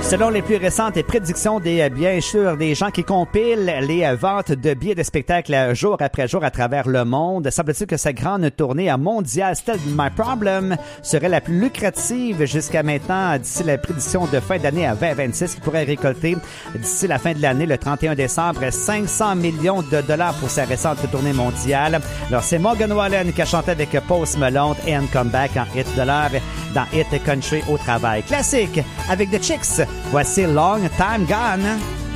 Selon les plus récentes prédictions bien sûr, des gens qui compilent les ventes de billets de spectacle jour après jour à travers le monde, semble-t-il que sa grande tournée mondiale Still My Problem serait la plus lucrative jusqu'à maintenant d'ici la prédiction de fin d'année à 2026 qui pourrait récolter d'ici la fin de l'année, le 31 décembre, 500 millions de dollars pour sa récente tournée mondiale. Alors, c'est Morgan Wallen qui a chanté avec Post Malone et un comeback en hit dollar dans Hit Country au travail. Classique avec The Chicks. Voici Long Time Gone.